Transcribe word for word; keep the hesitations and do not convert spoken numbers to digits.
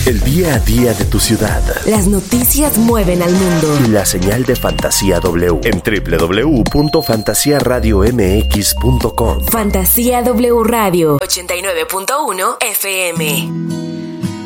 El día a día de tu ciudad. Las noticias mueven al mundo. Y la señal de Fantasía W en doble u doble u doble u punto fantasía radio m x punto com. Fantasía W Radio ochenta y nueve punto uno F M.